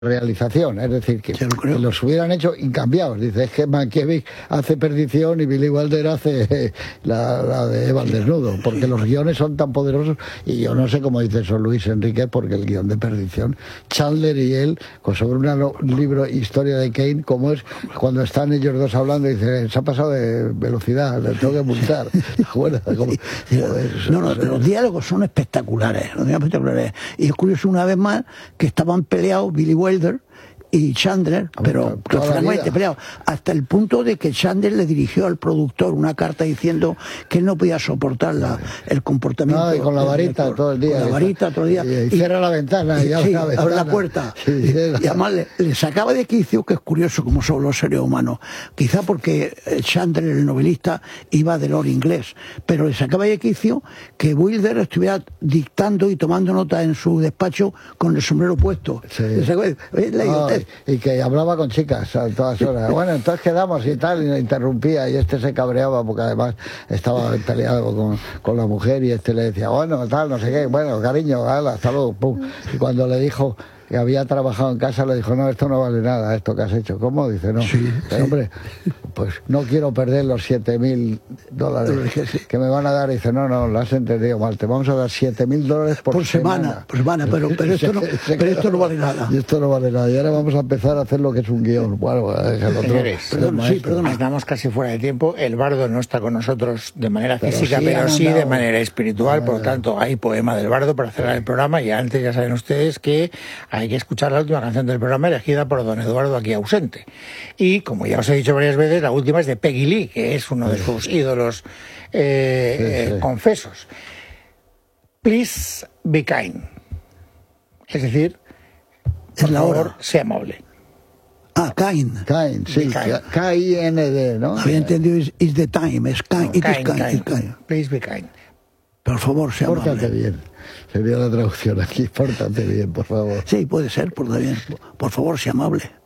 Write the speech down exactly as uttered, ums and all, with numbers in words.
realización, es decir, que, que los hubieran hecho incambiados. Dice, es que Mankiewicz hace Perdición y Billy Wilder hace eh, la, la de Eva al desnudo, porque los guiones son tan poderosos, y yo no sé cómo dice eso Luis Enrique, porque el guión de Perdición, Chandler y él, pues sobre una, un libro, Historia de Kane, como es cuando están ellos dos hablando, y dice, se ha pasado de velocidad, le tengo que multar. Bueno, como, joder, no, no, los diálogos son espectaculares, los diálogos espectaculares. Y es curioso una vez más que estaban peleados Billy Wilder y Chandler, pero francamente peleados, hasta el punto de que Chandler le dirigió al productor una carta diciendo que él no podía soportar la, el comportamiento. No, y con la varita del, todo el día. Con la varita todo el día. Y, y cierra la ventana. Y, y sí, la ventana. abre la puerta. Sí, y, y además le, le sacaba de quicio, que es curioso como son los seres humanos. Quizá porque Chandler, el novelista, iba del oro inglés, pero le sacaba de quicio que Wilder estuviera dictando y tomando nota en su despacho con el sombrero puesto. Sí. No, y que hablaba con chicas a todas horas. Bueno, entonces quedamos y tal, y le interrumpía, y este se cabreaba porque además estaba peleado con, con la mujer, y este le decía, bueno, tal, no sé qué, bueno, cariño, ala, hasta luego, pum. Y cuando le dijo que había trabajado en casa, le dijo, no, esto no vale nada, esto que has hecho. ¿Cómo? Dice, no, sí, pero, hombre, pues no quiero perder los siete mil dólares que me van a dar. Dice, no, no, lo has entendido mal, te vamos a dar siete mil dólares por, por semana. semana. Por semana, pero, pero, esto, no, pero esto no vale nada. Y esto no vale nada, y ahora vamos a empezar a hacer lo que es un guión. Bueno, el otro, Señores, perdón, sí, perdón, estamos casi fuera de tiempo. El bardo no está con nosotros de manera pero física, sí, pero sí de manera espiritual, por lo tanto hay poema del bardo para cerrar el programa, y antes ya saben ustedes que hay que escuchar la última canción del programa, elegida por don Eduardo, aquí ausente. Y como ya os he dicho varias veces, la última es de Peggy Lee, que es uno de sus ídolos eh, sí, sí. Eh, confesos. Please be kind. Es decir, por es la favor, hora. sea amable. Ah, kind. Kind, sí, K I N D, ¿no? Había entendido, is, is the time, es kind, no, it kind, is kind, kind. kind. Please be kind. Por favor, sea amable. Pórtate bien. Sería la traducción aquí, pórtate bien, por favor. Sí, puede ser, pórtate bien. Por favor, sea amable.